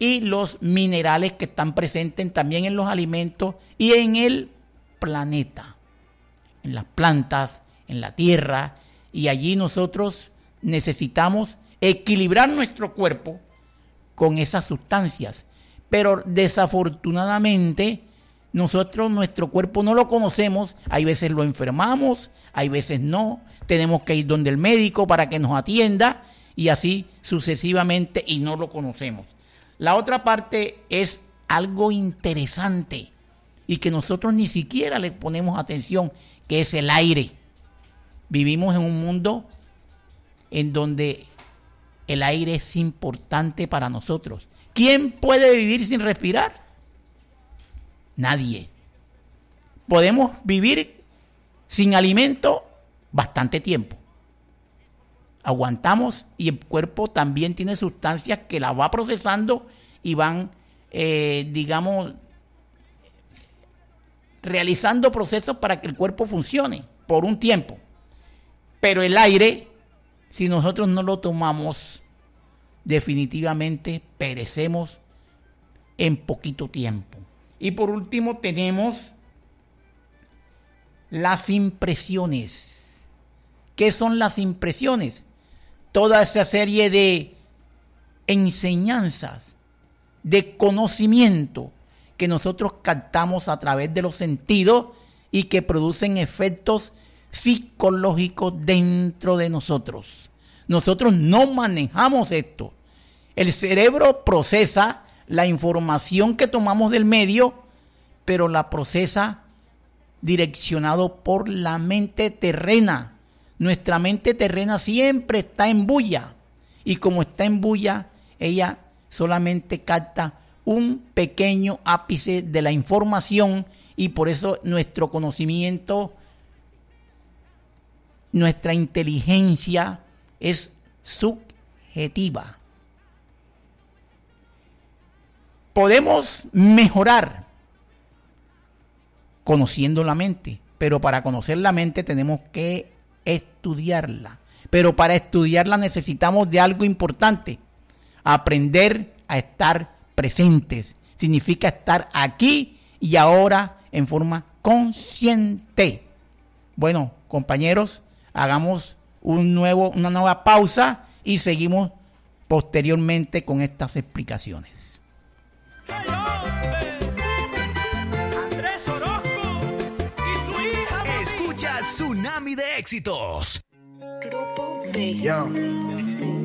y los minerales que están presentes también en los alimentos y en el planeta, en las plantas, en la tierra, y allí nosotros necesitamos equilibrar nuestro cuerpo con esas sustancias. Pero desafortunadamente nuestro cuerpo no lo conocemos, hay veces lo enfermamos, hay veces no, tenemos que ir donde el médico para que nos atienda y así sucesivamente y no lo conocemos. La otra parte es algo interesante y que nosotros ni siquiera le ponemos atención, que es el aire. Vivimos en un mundo en donde el aire es importante para nosotros. ¿Quién puede vivir sin respirar? Nadie. Podemos vivir sin alimento bastante tiempo. Aguantamos y el cuerpo también tiene sustancias que la va procesando y van, realizando procesos para que el cuerpo funcione por un tiempo. Pero el aire, si nosotros no lo tomamos, definitivamente perecemos en poquito tiempo. Y por último tenemos las impresiones. ¿Qué son las impresiones? Toda esa serie de enseñanzas, de conocimiento que nosotros captamos a través de los sentidos y que producen efectos psicológicos dentro de nosotros. Nosotros no manejamos esto. El cerebro procesa la información que tomamos del medio, pero la procesa direccionado por la mente terrena. Nuestra mente terrena siempre está en bulla, y como está en bulla, ella solamente capta un pequeño ápice de la información, y por eso nuestro conocimiento, nuestra inteligencia es subjetiva. Podemos mejorar conociendo la mente, pero para conocer la mente tenemos que estudiarla. Pero para estudiarla necesitamos de algo importante: aprender a estar presentes. Significa estar aquí y ahora en forma consciente. Bueno, compañeros, hagamos una nueva pausa y seguimos posteriormente con estas explicaciones. Escucha Tsunami de Éxitos. Grupo B.